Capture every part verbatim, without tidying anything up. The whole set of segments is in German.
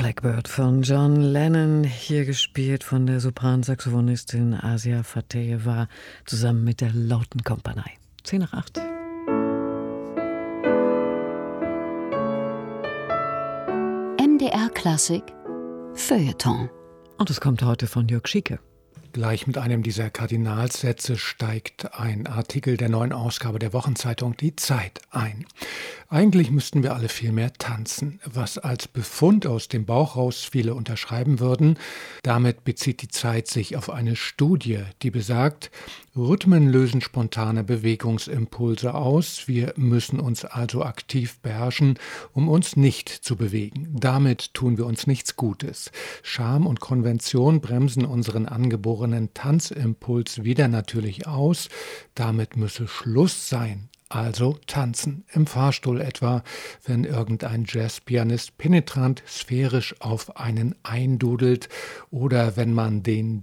Blackbird von John Lennon, hier gespielt von der Sopransaxophonistin Asia Fateheva zusammen mit der Lautenkompanie. zehn nach acht. M D R Klassik Feuilleton. Und es kommt heute von Jörg Schieke. Gleich mit einem dieser Kardinalssätze steigt ein Artikel der neuen Ausgabe der Wochenzeitung Die Zeit ein. Eigentlich müssten wir alle viel mehr tanzen, was als Befund aus dem Bauch raus viele unterschreiben würden. Damit bezieht die Zeit sich auf eine Studie, die besagt, Rhythmen lösen spontane Bewegungsimpulse aus. Wir müssen uns also aktiv beherrschen, um uns nicht zu bewegen. Damit tun wir uns nichts Gutes. Scham und Konvention bremsen unseren angeborenen Tanzimpuls wieder natürlich aus. Damit müsse Schluss sein. Also tanzen, im Fahrstuhl etwa, wenn irgendein Jazzpianist penetrant sphärisch auf einen eindudelt oder wenn man den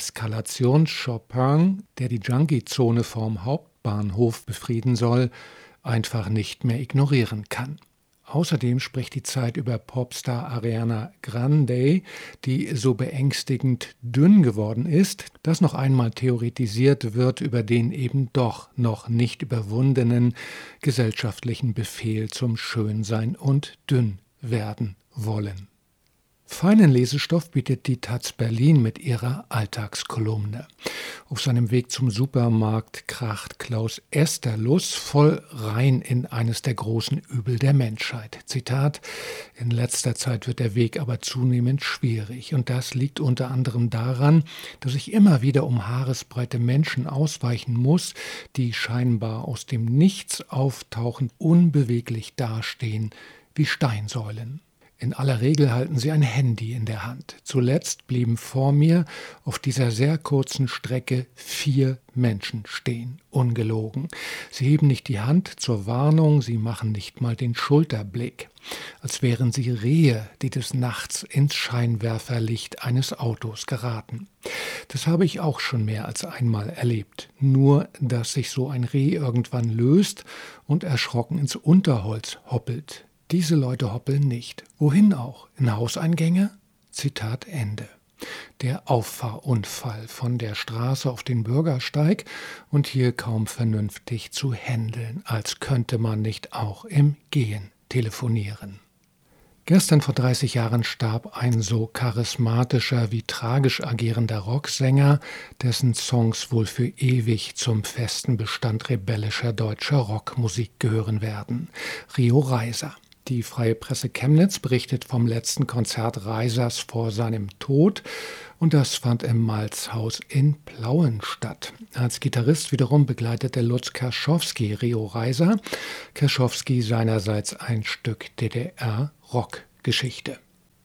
Deeskalations-Chopin, der die Junkie-Zone vorm Hauptbahnhof befrieden soll, einfach nicht mehr ignorieren kann. Außerdem spricht die Zeit über Popstar Ariana Grande, die so beängstigend dünn geworden ist, dass noch einmal theoretisiert wird über den eben doch noch nicht überwundenen gesellschaftlichen Befehl zum Schönsein und dünn werden wollen. Feinen Lesestoff bietet die taz Berlin mit ihrer Alltagskolumne. Auf seinem Weg zum Supermarkt kracht Klaus Esterluss voll rein in eines der großen Übel der Menschheit. Zitat: In letzter Zeit wird der Weg aber zunehmend schwierig. Und das liegt unter anderem daran, dass ich immer wieder um haaresbreite Menschen ausweichen muss, die scheinbar aus dem Nichts auftauchend unbeweglich dastehen wie Steinsäulen. In aller Regel halten sie ein Handy in der Hand. Zuletzt blieben vor mir auf dieser sehr kurzen Strecke vier Menschen stehen, ungelogen. Sie heben nicht die Hand zur Warnung, sie machen nicht mal den Schulterblick, als wären sie Rehe, die des Nachts ins Scheinwerferlicht eines Autos geraten. Das habe ich auch schon mehr als einmal erlebt. Nur, dass sich so ein Reh irgendwann löst und erschrocken ins Unterholz hoppelt. Diese Leute hoppeln nicht. Wohin auch? In Hauseingänge? Zitat Ende. Der Auffahrunfall von der Straße auf den Bürgersteig und hier kaum vernünftig zu händeln, als könnte man nicht auch im Gehen telefonieren. Gestern vor dreißig Jahren starb ein so charismatischer wie tragisch agierender Rocksänger, dessen Songs wohl für ewig zum festen Bestand rebellischer deutscher Rockmusik gehören werden. Rio Reiser. Die Freie Presse Chemnitz berichtet vom letzten Konzert Reisers vor seinem Tod und das fand im Malzhaus in Plauen statt. Als Gitarrist wiederum begleitete Lutz Kerschowski Rio Reiser, Kerschowski seinerseits ein Stück D D R-Rockgeschichte.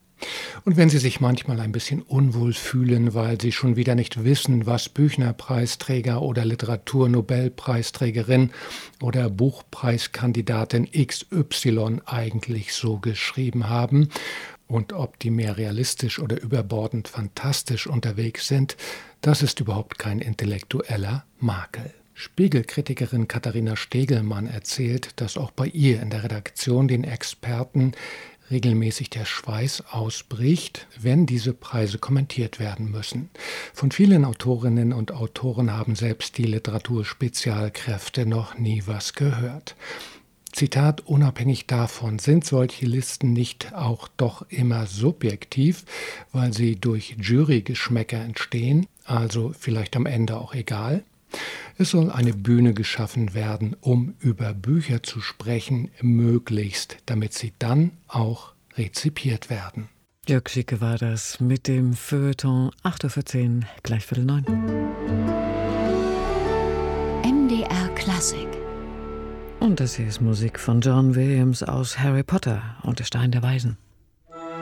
Und wenn Sie sich manchmal ein bisschen unwohl fühlen, weil Sie schon wieder nicht wissen, was Büchner-Preisträger oder Literaturnobelpreisträgerin oder Buchpreiskandidatin X Y eigentlich so geschrieben haben und ob die mehr realistisch oder überbordend fantastisch unterwegs sind, das ist überhaupt kein intellektueller Makel. Spiegelkritikerin Katharina Stegelmann erzählt, dass auch bei ihr in der Redaktion den Experten regelmäßig der Schweiß ausbricht, wenn diese Preise kommentiert werden müssen. Von vielen Autorinnen und Autoren haben selbst die Literaturspezialkräfte noch nie was gehört. Zitat: Unabhängig davon sind solche Listen nicht auch doch immer subjektiv, weil sie durch Jurygeschmäcker entstehen, also vielleicht am Ende auch egal. Es soll eine Bühne geschaffen werden, um über Bücher zu sprechen, möglichst, damit sie dann auch rezipiert werden. Jörg Schieke war das mit dem Feuilleton. acht Uhr vierzehn, gleich Viertel neun. M D R Klassik. Und das hier ist Musik von John Williams aus Harry Potter und der Stein der Weisen.